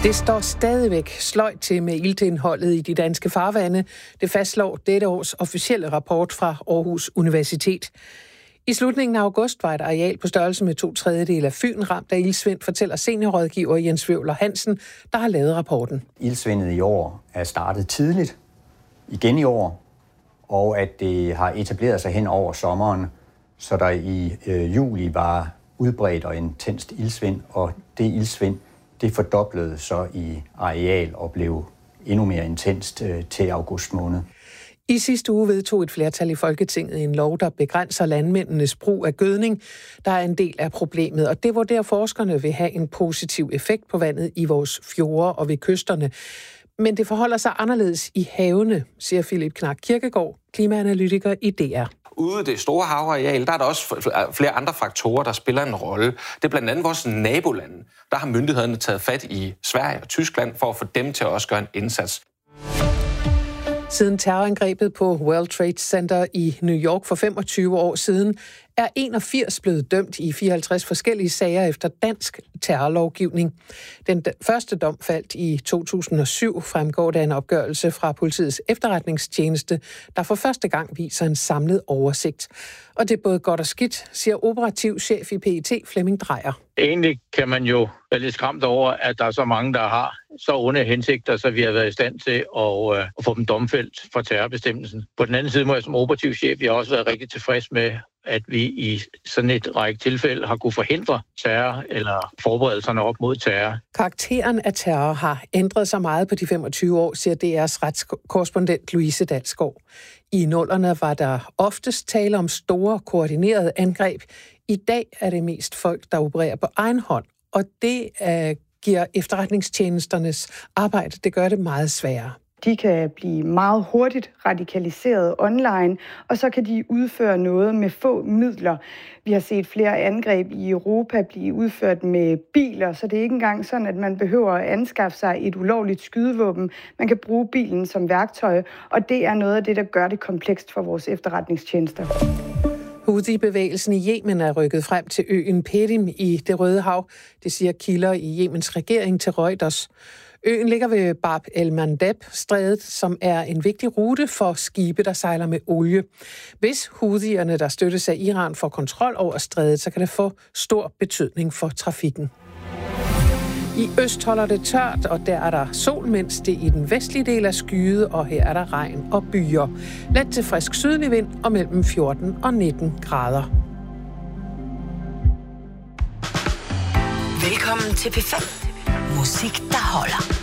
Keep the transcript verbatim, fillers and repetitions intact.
Det står stadigvæk sløjt til med iltindholdet i de danske farvande. Det fastslår dette års officielle rapport fra Aarhus Universitet. I slutningen af august var et areal på størrelse med to tredjedele af Fyn ramt af iltsvind, fortæller seniorrådgiver Jens Wøvler Hansen, der har lavet rapporten. Iltsvindet i år er startet tidligt, igen i år, og at det har etableret sig hen over sommeren, så der i øh, juli var udbredt og intenst iltsvind, og det iltsvind, det fordoblede så i areal og blev endnu mere intenst øh, til august måned. I sidste uge vedtog et flertal i Folketinget en lov, der begrænser landmændenes brug af gødning, der er en del af problemet, og det vurderer forskerne vil have en positiv effekt på vandet i vores fjorde og ved kysterne. Men det forholder sig anderledes i havene, siger Philip Knak Kirkegaard, klimaanalytiker i D R. Ude i det store havareal, der er der også flere andre faktorer, der spiller en rolle. Det er blandt andet vores nabolande. Der har myndighederne taget fat i Sverige og Tyskland for at få dem til at også gøre en indsats. Siden terrorangrebet på World Trade Center i New York for femogtyve år siden, er enogfirs blevet dømt i fireoghalvtreds forskellige sager efter dansk terrorlovgivning. Den første dom faldt i to tusind og syv, fremgår der en opgørelse fra politiets efterretningstjeneste, der for første gang viser en samlet oversigt. Og det er både godt og skidt, siger operativ chef i P E T Flemming Drejer. Egentlig kan man jo være lidt skræmt over, at der er så mange, der har så onde hensigter, så vi har været i stand til at, øh, at få dem domfældt for terrorbestemmelsen. På den anden side må jeg som operativ chef jeg også være rigtig tilfreds med, at vi i sådan et række tilfælde har kunne forhindre terror eller forberedelserne op mod terror. Karakteren af terror har ændret sig meget på de femogtyve år, siger D R's retskorrespondent Louise Dalsgaard. I nullerne var der oftest tale om store, koordinerede angreb. I dag er det mest folk, der opererer på egen hånd, og det uh, giver efterretningstjenesternes arbejde, det gør det meget sværere. De kan blive meget hurtigt radikaliseret online, og så kan de udføre noget med få midler. Vi har set flere angreb i Europa blive udført med biler, så det er ikke engang sådan, at man behøver at anskaffe sig et ulovligt skydevåben. Man kan bruge bilen som værktøj, og det er noget af det, der gør det komplekst for vores efterretningstjenester. Houthi-bevægelsen i Yemen er rykket frem til øen Perim i Det Røde Hav. Det siger kilder i Yemens regering til Reuters. Øen ligger ved Bab el-Mandeb-strædet, som er en vigtig rute for skibe, der sejler med olie. Hvis houthierne, der støttes af Iran, får kontrol over strædet, så kan det få stor betydning for trafikken. I øst holder det tørt, og der er der sol, mens det i den vestlige del er skyet, og her er der regn og byer. Let til frisk sydlig vind og mellem fjorten og nitten grader. Velkommen til P fem. Musik, der holder.